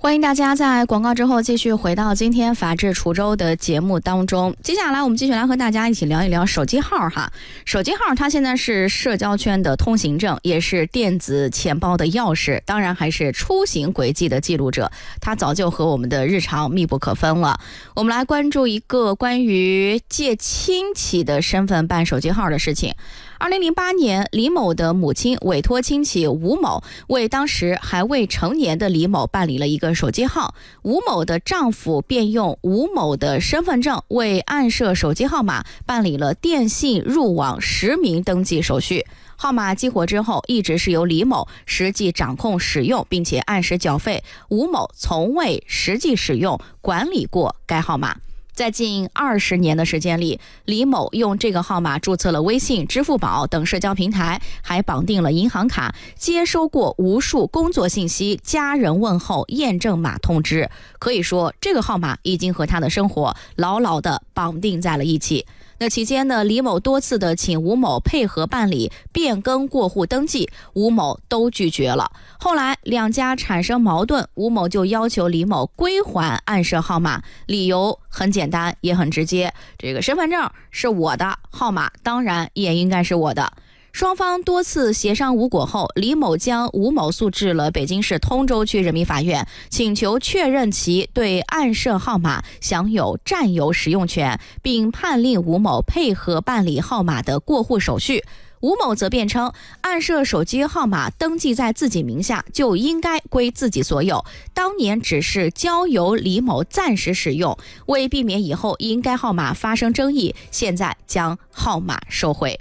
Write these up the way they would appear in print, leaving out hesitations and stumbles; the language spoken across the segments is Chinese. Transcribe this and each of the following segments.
欢迎大家在广告之后继续回到今天法治滁州的节目当中。接下来我们继续来和大家一起聊一聊手机号哈。手机号它现在是社交圈的通行证，也是电子钱包的钥匙，当然还是出行轨迹的记录者，它早就和我们的日常密不可分了。我们来关注一个关于借亲戚的身份办手机号的事情。2008年，李某的母亲委托亲戚吴某为当时还未成年的李某办理了一个手机号，吴某的丈夫便用吴某的身份证为暗设手机号码办理了电信入网实名登记手续。号码激活之后，一直是由李某实际掌控使用，并且按时缴费，吴某从未实际使用管理过该号码。在近20年的时间里，李某用这个号码注册了微信、支付宝等社交平台，还绑定了银行卡，接收过无数工作信息、家人问候、验证码通知。可以说，这个号码已经和他的生活牢牢地绑定在了一起。那期间呢，李某多次的请吴某配合办理变更过户登记，吴某都拒绝了。后来两家产生矛盾，吴某就要求李某归还暗设号码，理由很简单也很直接，这个身份证是我的，号码当然也应该是我的。双方多次协商无果后，李某将吴某诉至了北京市通州区人民法院，请求确认其对暗设号码享有占有使用权，并判令吴某配合办理号码的过户手续。吴某则辩称，暗设手机号码登记在自己名下就应该归自己所有，当年只是交由李某暂时使用，为避免以后因该号码发生争议，现在将号码收回。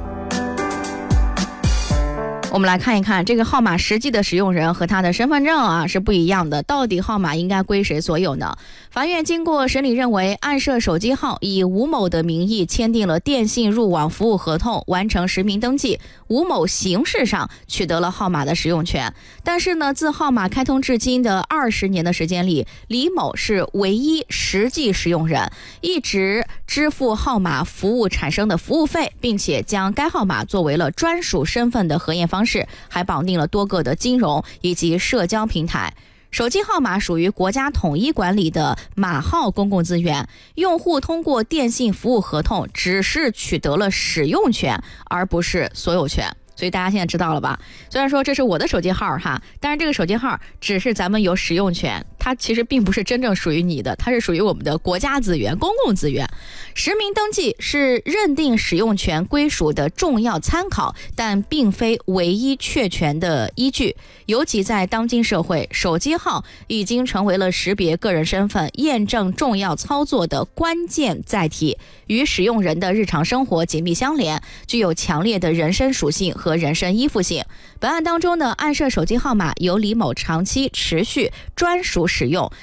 我们来看一看这个号码实际的使用人和他的身份证是不一样的，到底号码应该归谁所有呢？法院经过审理认为，暗设手机号以吴某的名义签订了电信入网服务合同，完成实名登记，吴某形式上取得了号码的使用权。但是呢，自号码开通至今的20年的时间里，李某是唯一实际使用人，一直支付号码服务产生的服务费，并且将该号码作为了专属身份的核验方式，还绑定了多个的金融以及社交平台。手机号码属于国家统一管理的码号公共资源，用户通过电信服务合同只是取得了使用权，而不是所有权。所以大家现在知道了吧？虽然说这是我的手机号但是这个手机号只是咱们有使用权，它其实并不是真正属于你的，它是属于我们的国家资源、公共资源。实名登记是认定使用权归属的重要参考，但并非唯一确权的依据。尤其在当今社会，手机号已经成为了识别个人身份、验证重要操作的关键载体，与使用人的日常生活紧密相连，具有强烈的人身属性和人身依附性。本案当中呢，暗设手机号码由李某长期持续专属使用，